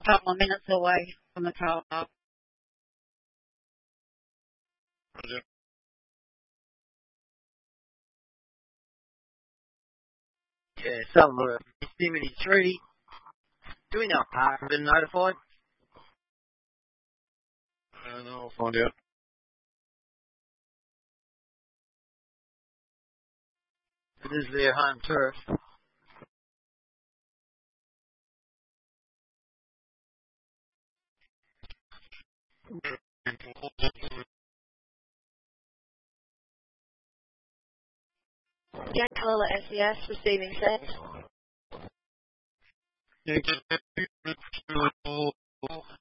couple of minutes away from the car. Roger. Yeah, some were Yosemite Tree. Do we know if Park have been notified? No, I'll find out. It is their home turf. Jack Caller SES receiving send. Yeah,